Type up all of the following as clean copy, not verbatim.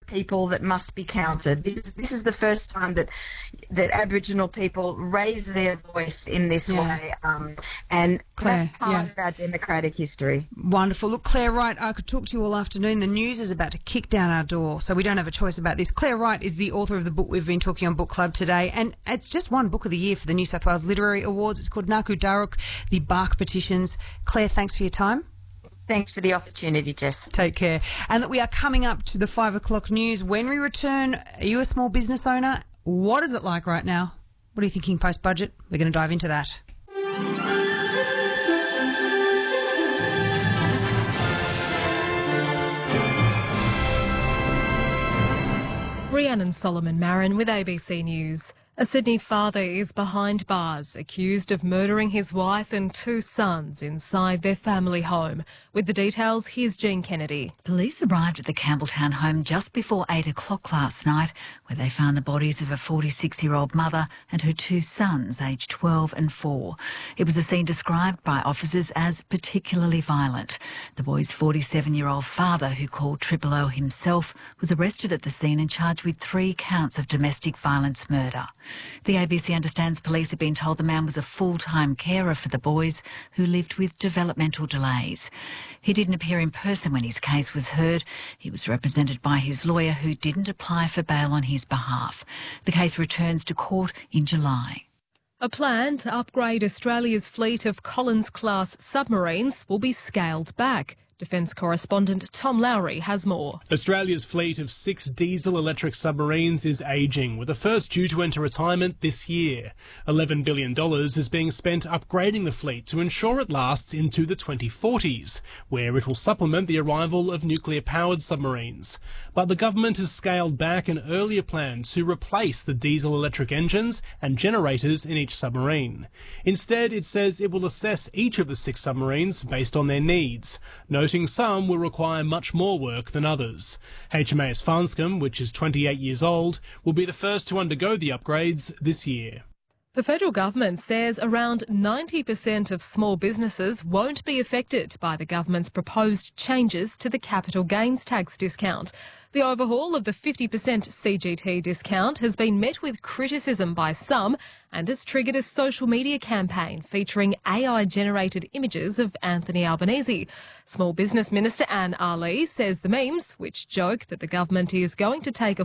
people that must be counted. This is the first time that Aboriginal people raise their voice in this way, and Claire, that's part of our democratic history. Wonderful. Look, Claire Wright, I could talk to you all afternoon. The news is about to kick down our door, so we don't have a choice about this. Claire Wright is the author of the book we've been talking on Book Club today, and it's just won Book of the Year for the New South Wales Literary Awards. It's called Ngaku Dharuk, The Bark Petitions. Claire, thanks for your time. Thanks for the opportunity, Jess. Take care. And that we are coming up to the 5 o'clock news. When we return, are you a small business owner? What is it like right now? What are you thinking post-budget? We're going to dive into that. Rhiannon Solomon Marin with ABC News. A Sydney father is behind bars, accused of murdering his wife and 2 sons inside their family home. With the details, here's Jean Kennedy. Police arrived at the Campbelltown home just before 8 o'clock last night, where they found the bodies of a 46-year-old mother and her 2 sons, aged 12 and 4. It was a scene described by officers as particularly violent. The boy's 47-year-old father, who called Triple O himself, was arrested at the scene and charged with 3 counts of domestic violence murder. The ABC understands police have been told the man was a full-time carer for the boys who lived with developmental delays. He didn't appear in person when his case was heard. He was represented by his lawyer, who didn't apply for bail on his behalf. The case returns to court in July. A plan to upgrade Australia's fleet of Collins-class submarines will be scaled back. Defence correspondent Tom Lowry has more. Australia's fleet of 6 diesel-electric submarines is ageing, with the first due to enter retirement this year. $11 billion is being spent upgrading the fleet to ensure it lasts into the 2040s, where it will supplement the arrival of nuclear-powered submarines. But the government has scaled back an earlier plan to replace the diesel-electric engines and generators in each submarine. Instead, it says it will assess each of the 6 submarines based on their needs, noting some will require much more work than others. HMAS Farnscombe, which is 28 years old, will be the first to undergo the upgrades this year. The federal government says around 90% of small businesses won't be affected by the government's proposed changes to the capital gains tax discount. The overhaul of the 50% CGT discount has been met with criticism by some and has triggered a social media campaign featuring AI-generated images of Anthony Albanese. Small Business Minister Anne Ali says the memes, which joke that the government is going to take a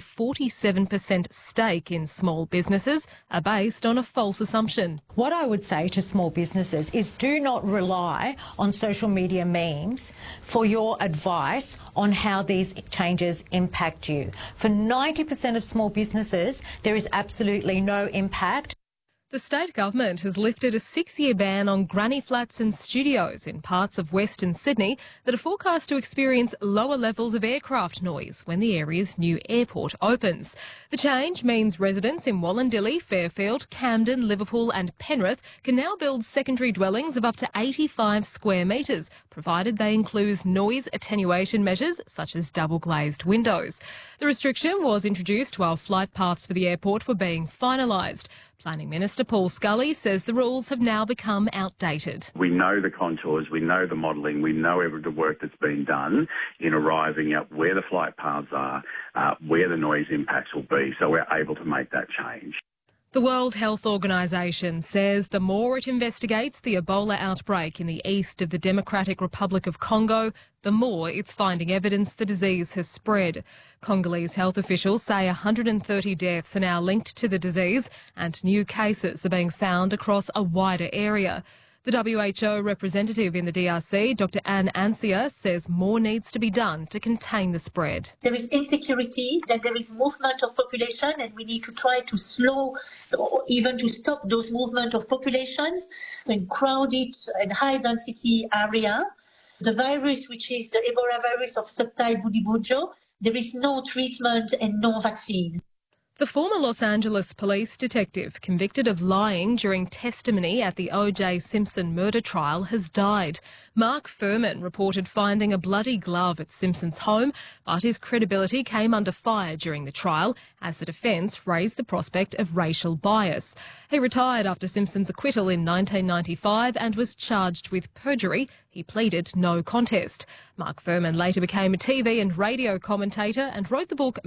47% stake in small businesses, are based on a false assumption. What I would say to small businesses is do not rely on social media memes for your advice on how these changes impact you. For 90% of small businesses, there is absolutely no impact. The state government has lifted a 6-year ban on granny flats and studios in parts of Western Sydney that are forecast to experience lower levels of aircraft noise when the area's new airport opens. The change means residents in Wallandilly, Fairfield, Camden, Liverpool and Penrith can now build secondary dwellings of up to 85 square metres, provided they include noise attenuation measures such as double-glazed windows. The restriction was introduced while flight paths for the airport were being finalised. Planning Minister Paul Scully says the rules have now become outdated. We know the contours, we know the modelling, we know the work that's been done in arriving at where the flight paths are, where the noise impacts will be, so we're able to make that change. The World Health Organization says the more it investigates the Ebola outbreak in the east of the Democratic Republic of Congo, the more it's finding evidence the disease has spread. Congolese health officials say 130 deaths are now linked to the disease and new cases are being found across a wider area. The WHO representative in the DRC, Dr. Anne Ansia, says more needs to be done to contain the spread. There is insecurity, that there is movement of population, and we need to try to slow or even to stop those movement of population in crowded and high-density area. The virus, which is the Ebola virus of subtype Bundibugyo, there is no treatment and no vaccine. The former Los Angeles police detective convicted of lying during testimony at the O.J. Simpson murder trial has died. Mark Furman reported finding a bloody glove at Simpson's home, but his credibility came under fire during the trial as the defence raised the prospect of racial bias. He retired after Simpson's acquittal in 1995 and was charged with perjury. He pleaded no contest. Mark Furman later became a TV and radio commentator and wrote the book